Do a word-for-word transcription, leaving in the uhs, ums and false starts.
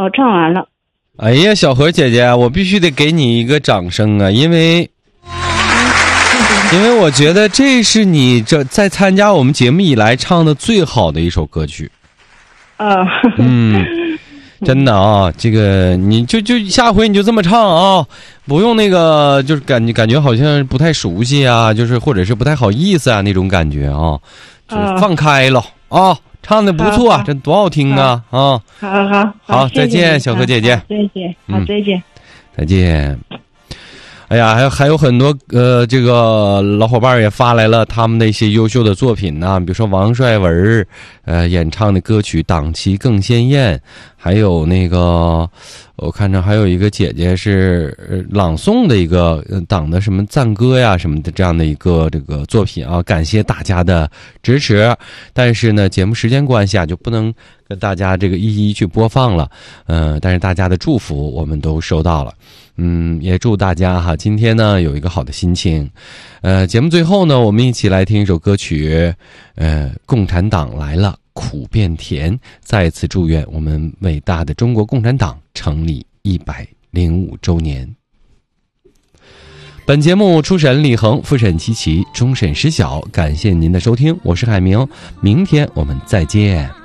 唱完了。 哎呀，小何姐姐，我必须得给你一个掌声啊，因为因为我觉得这是你这在参加我们节目以来唱的最好的一首歌曲。 啊， 嗯，真的啊，这个你就就下回你就这么唱啊，不用那个就是感觉感觉好像不太熟悉啊，就是或者是不太好意思啊那种感觉啊，就是放开了啊，唱的不错啊，这多好听啊啊！ 好好好， 好，再见，小何姐姐， 再见，好，再见， 再见。哎呀，还有还有很多呃，这个老伙伴也发来了他们的一些优秀的作品呢、啊，比如说王帅文呃演唱的歌曲《党旗更鲜艳》，还有那个我看着还有一个姐姐是、呃、朗诵的一个党的什么赞歌呀什么的这样的一个这个作品啊，感谢大家的支持。但是呢，节目时间关系啊，就不能跟大家这个一一去播放了，嗯、呃，但是大家的祝福我们都收到了。嗯，也祝大家哈，今天呢有一个好的心情。呃，节目最后呢，我们一起来听一首歌曲，呃，共产党来了，苦变甜。再次祝愿我们伟大的中国共产党成立一百零五周年。本节目初审李恒，复审齐齐，终审石晓。感谢您的收听，我是海明，明天我们再见。